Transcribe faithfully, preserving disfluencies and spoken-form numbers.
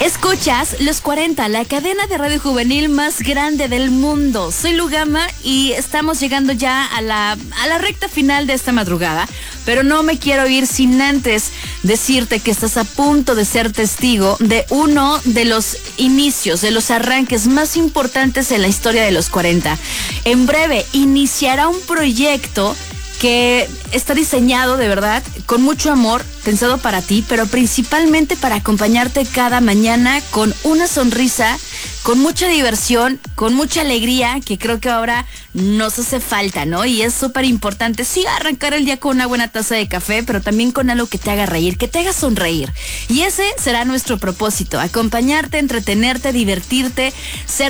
Escuchas Los cuarenta, la cadena de radio juvenil más grande del mundo. Soy Lugama y estamos llegando ya a la, a la recta final de esta madrugada, pero no me quiero ir sin antes decirte que estás a punto de ser testigo de uno de los inicios, de los arranques más importantes en la historia de Los cuarenta. En breve iniciará un proyecto que está diseñado de verdad con mucho amor, pensado para ti, pero principalmente para acompañarte cada mañana con una sonrisa, con mucha diversión, con mucha alegría, que creo que ahora nos hace falta, ¿no? Y es súper importante, sí, arrancar el día con una buena taza de café, pero también con algo que te haga reír, que te haga sonreír. Y ese será nuestro propósito, acompañarte, entretenerte, divertirte, ser